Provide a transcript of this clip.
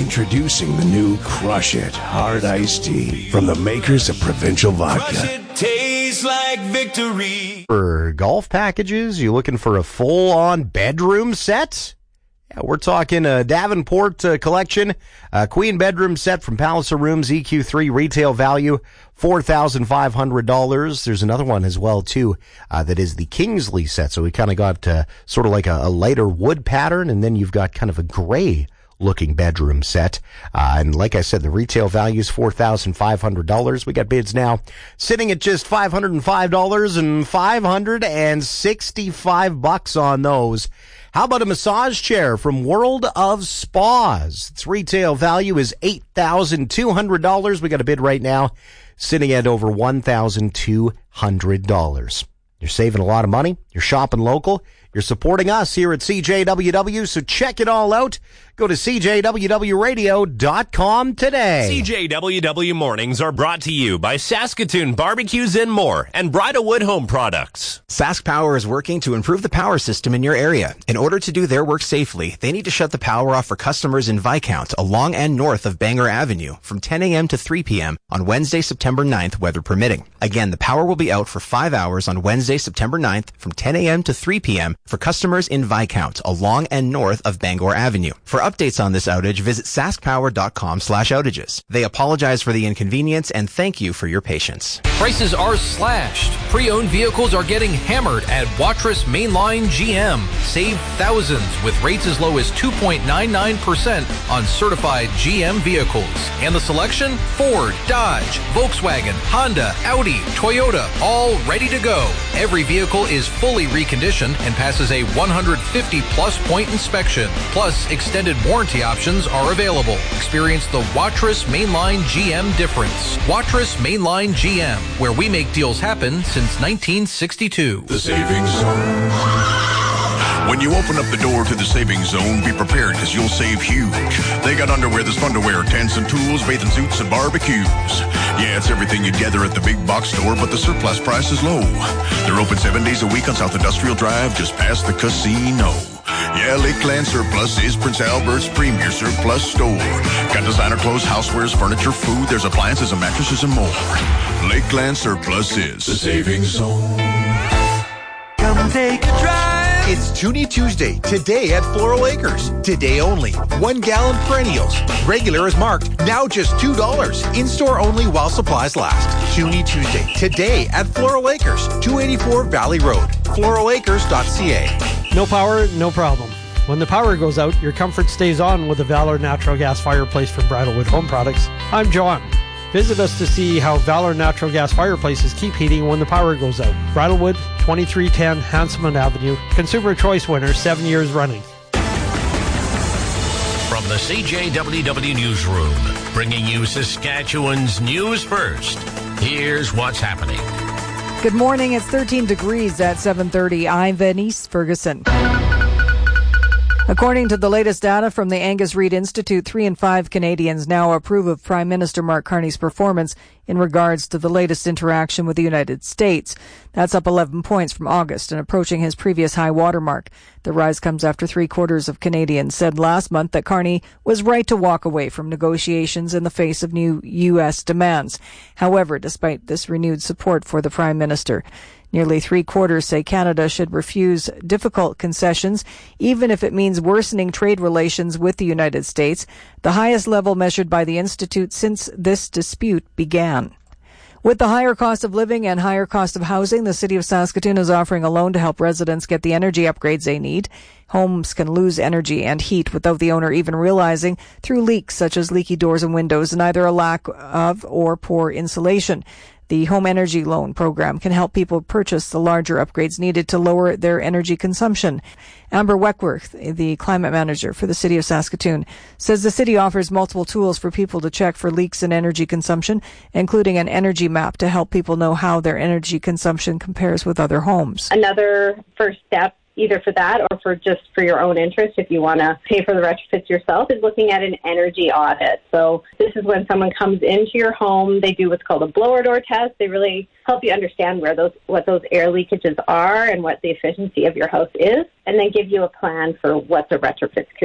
Introducing the new Crush It Hard Iced Tea from the makers of Provincial Vodka. Crush It tastes like victory. For golf packages, you looking for a full-on bedroom set? Yeah, we're talking a Davenport collection, queen bedroom set from Palace of Rooms, EQ3, retail value $4,500. There's another one as well, too, that is the Kingsley set. So we kind of got sort of like a lighter wood pattern, and then you've got kind of a gray looking bedroom set. And like I said, the retail value is $4,500. We got bids now sitting at just $505 and $565 on those. How about a massage chair from World of Spas? Its retail value is $8,200. We got a bid right now sitting at over $1,200. You're saving a lot of money. You're shopping local. You're supporting us here at CJWW, so check it all out. Go to CJWWradio.com today. CJWW Mornings are brought to you by Saskatoon Barbecues and More and Bridalwood Home Products. Sask Power is working to improve the power system in your area. In order to do their work safely, they need to shut the power off for customers in Viscount along and north of Bangor Avenue from 10 a.m. to 3 p.m. on Wednesday, September 9th, weather permitting. Again, the power will be out for 5 hours on Wednesday, September 9th from 10 a.m. to 3 p.m. for customers in Viscount along and north of Bangor Avenue. For updates on this outage, visit saskpower.com/outages. They apologize for the inconvenience and thank you for your patience. Prices are slashed. Pre-owned vehicles are getting hammered at Watrous Mainline GM. Save thousands with rates as low as 2.99% on certified GM vehicles. And the selection? Ford, Dodge, Volkswagen, Honda, Audi, Toyota, all ready to go. Every vehicle is fully reconditioned and passes a 150-plus point inspection. Plus, extended warranty options are available. Experience the Watrous Mainline GM difference. Watrous Mainline GM, where we make deals happen since 1962. The Savings Zone. When you open up the door to the Savings Zone, be prepared because you'll save huge. They got underwear that's fun to wear, tents and tools, bathing suits and barbecues. Yeah, it's everything you'd gather at the big box store, but the surplus price is low. They're open 7 days a week on South Industrial Drive, just past the casino. Yeah, Lakeland Surplus is Prince Albert's premier surplus store. Got designer clothes, housewares, furniture, food. There's appliances and mattresses and more. Lakeland Surplus is the Savings Zone. Come take a drive. It's Toonie Tuesday, today at Floral Acres. Today only. 1 gallon perennials. Regular is marked, now just $2. In-store only while supplies last. Toonie Tuesday, today at Floral Acres, 284 Valley Road. floralacres.ca. No power, no problem. When the power goes out, your comfort stays on with the Valor Natural Gas Fireplace from Bridalwood Home Products. I'm John. Visit us to see how Valor Natural Gas Fireplaces keep heating when the power goes out. Bridalwood, 2310 Hanselman Avenue. Consumer Choice winner, 7 years running. From the CJWW Newsroom, bringing you Saskatchewan's news first. Here's what's happening. Good morning. It's 13 degrees at 7:30. I'm Venice Ferguson. According to the latest data from the Angus Reid Institute, 3 in 5 Canadians now approve of Prime Minister Mark Carney's performance in regards to the latest interaction with the United States. That's up 11 points from August and approaching his previous high watermark. The rise comes after 3/4 of Canadians said last month that Carney was right to walk away from negotiations in the face of new U.S. demands. However, despite this renewed support for the Prime Minister, nearly 3/4 say Canada should refuse difficult concessions, even if it means worsening trade relations with the United States, the highest level measured by the Institute since this dispute began. With the higher cost of living and higher cost of housing, the City of Saskatoon is offering a loan to help residents get the energy upgrades they need. Homes can lose energy and heat without the owner even realizing through leaks such as leaky doors and windows and either a lack of or poor insulation. The Home Energy Loan Program can help people purchase the larger upgrades needed to lower their energy consumption. Amber Weckworth, the climate manager for the City of Saskatoon, says the city offers multiple tools for people to check for leaks in energy consumption, including an energy map to help people know how their energy consumption compares with other homes. Another first step, either for that or for just for your own interest, if you want to pay for the retrofits yourself, is looking at an energy audit. So this is when someone comes into your home, they do what's called a blower door test. They really help you understand what those air leakages are and what the efficiency of your house is, and then give you a plan for what the retrofits could